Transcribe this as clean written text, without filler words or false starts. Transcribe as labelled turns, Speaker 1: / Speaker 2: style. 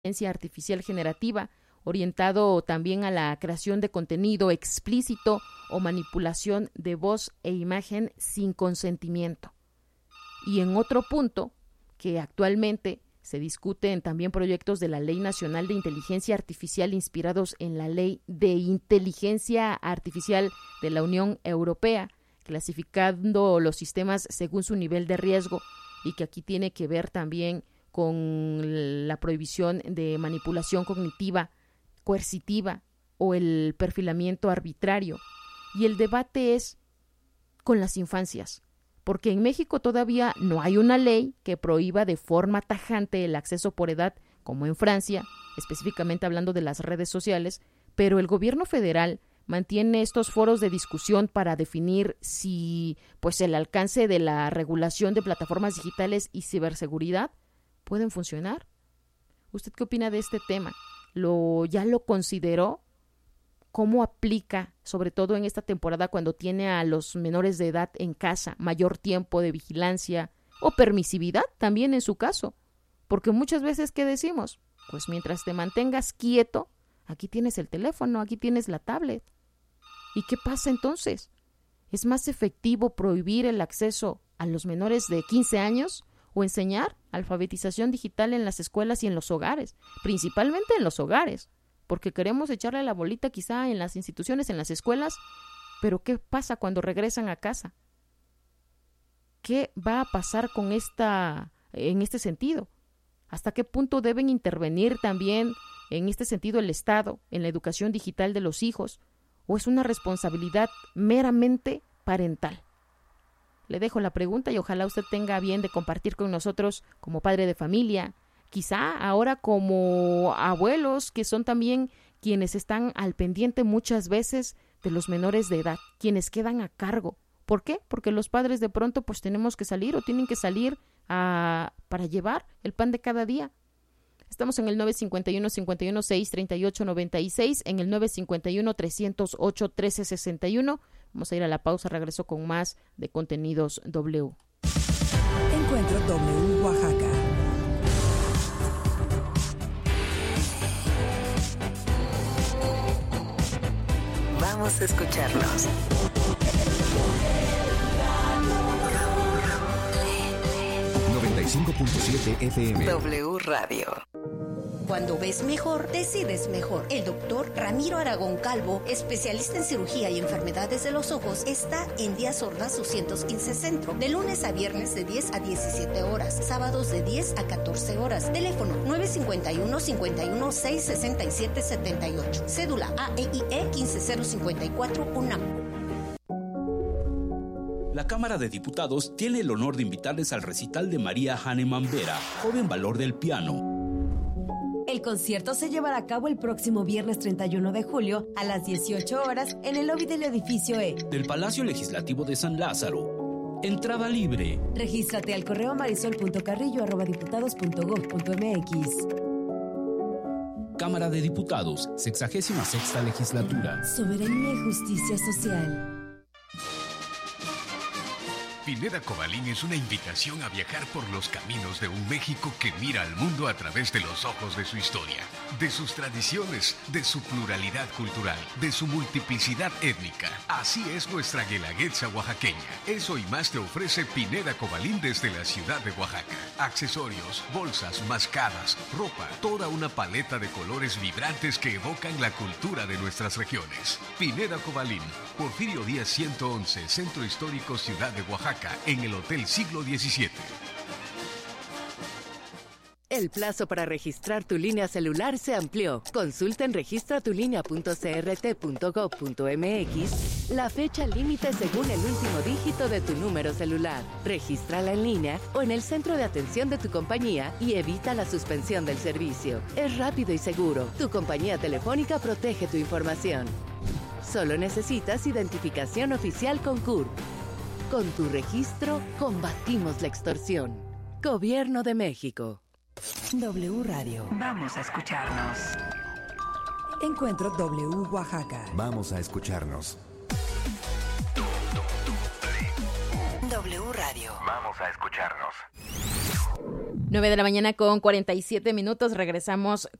Speaker 1: inteligencia artificial generativa, orientado también a la creación de contenido explícito o manipulación de voz e imagen sin consentimiento. Y en otro punto, que actualmente se discuten también proyectos de la Ley Nacional de Inteligencia Artificial inspirados en la Ley de Inteligencia Artificial de la Unión Europea, clasificando los sistemas según su nivel de riesgo, y que aquí tiene que ver también con la prohibición de manipulación cognitiva, coercitiva o el perfilamiento arbitrario. Y el debate es con las infancias, porque en México todavía no hay una ley que prohíba de forma tajante el acceso por edad, como en Francia, específicamente hablando de las redes sociales, pero el gobierno federal mantiene estos foros de discusión para definir si el alcance de la regulación de plataformas digitales y ciberseguridad pueden funcionar. ¿Usted qué opina de este tema? ¿Ya lo consideró? ¿Cómo aplica, sobre todo en esta temporada cuando tiene a los menores de edad en casa, mayor tiempo de vigilancia o permisividad también en su caso? Porque muchas veces, ¿qué decimos? Pues mientras te mantengas quieto, aquí tienes el teléfono, aquí tienes la tablet. ¿Y qué pasa entonces? ¿Es más efectivo prohibir el acceso a los menores de 15 años o enseñar alfabetización digital en las escuelas y en los hogares? Principalmente en los hogares, porque queremos echarle la bolita quizá en las instituciones, en las escuelas, pero ¿qué pasa cuando regresan a casa? ¿Qué va a pasar en este sentido? ¿Hasta qué punto deben intervenir también en este sentido el Estado en la educación digital de los hijos? ¿O es una responsabilidad meramente parental? Le dejo la pregunta y ojalá usted tenga a bien de compartir con nosotros como padre de familia, quizá ahora como abuelos, que son también quienes están al pendiente muchas veces de los menores de edad, quienes quedan a cargo. ¿Por qué? Porque los padres de pronto tenemos que salir o tienen que salir para llevar el pan de cada día. Estamos en el 951-516-3896, en el 951-308-1361. Vamos a ir a la pausa, regreso con más de Contenidos W.
Speaker 2: Encuentro W Oaxaca.
Speaker 3: Vamos a escucharnos.
Speaker 4: 95.7 FM.
Speaker 3: W Radio.
Speaker 5: Cuando ves mejor, decides mejor. El doctor Ramiro Aragón Calvo, especialista en cirugía y enfermedades de los ojos, está en Díaz Ordaz 215 Centro, de lunes a viernes de 10 a 17 horas, sábados de 10 a 14 horas. Teléfono 951-51-667-78. Cédula AEIE 15054 UNAM.
Speaker 6: La Cámara de Diputados tiene el honor de invitarles al recital de María Hahnemann Vera, Joven Valor del Piano.
Speaker 7: El concierto se llevará a cabo el próximo viernes 31 de julio a las 18 horas en el lobby del edificio E
Speaker 6: del Palacio Legislativo de San Lázaro. Entrada libre.
Speaker 7: Regístrate al correo marisol.carrillo@diputados.gov.mx.
Speaker 6: Cámara de Diputados, 66ª Legislatura.
Speaker 7: Soberanía y justicia social.
Speaker 8: Pineda Cobalín es una invitación a viajar por los caminos de un México que mira al mundo a través de los ojos de su historia, de sus tradiciones, de su pluralidad cultural, de su multiplicidad étnica. Así es nuestra guelaguetza oaxaqueña. Eso y más te ofrece Pineda Cobalín desde la ciudad de Oaxaca. Accesorios, bolsas, mascadas, ropa, toda una paleta de colores vibrantes que evocan la cultura de nuestras regiones. Pineda Cobalín, Porfirio Díaz 111, Centro Histórico Ciudad de Oaxaca, en el Hotel Siglo XVII.
Speaker 3: El plazo para registrar tu línea celular se amplió. Consulta en registratulinea.crt.gov.mx la fecha límite según el último dígito de tu número celular. Regístrala en línea o en el centro de atención de tu compañía y evita la suspensión del servicio. Es rápido y seguro. Tu compañía telefónica protege tu información. Solo necesitas identificación oficial con CURP. Con tu registro, combatimos la extorsión. Gobierno de México.
Speaker 2: W Radio.
Speaker 3: Vamos a escucharnos.
Speaker 2: Encuentro W Oaxaca.
Speaker 4: Vamos a escucharnos.
Speaker 3: W Radio.
Speaker 9: Vamos a escucharnos.
Speaker 1: 9 de la mañana con 47 minutos. Regresamos